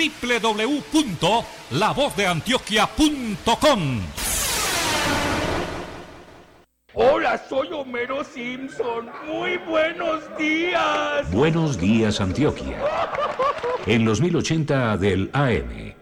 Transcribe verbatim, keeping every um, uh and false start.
doble u doble u doble u punto la voz de antioquia punto com. Hola, soy Homero Simpson. Muy buenos días. Buenos días, Antioquia. En los mil ochenta del A M.